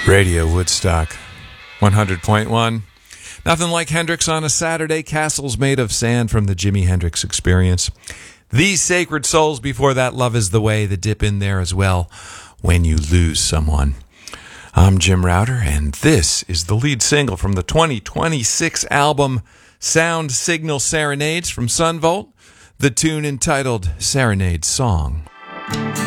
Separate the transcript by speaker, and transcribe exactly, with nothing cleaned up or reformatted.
Speaker 1: Radio Woodstock, one hundred point one. Nothing like Hendrix on a Saturday. Castles Made of Sand from the Jimi Hendrix Experience. These Sacred Souls before that. Love is the Way. The dip in there as well. When You Lose Someone. I'm Jim Router, and this is the lead single from the twenty twenty-six album Sound Signal Serenades from Sunvolt. The tune entitled Serenade Song.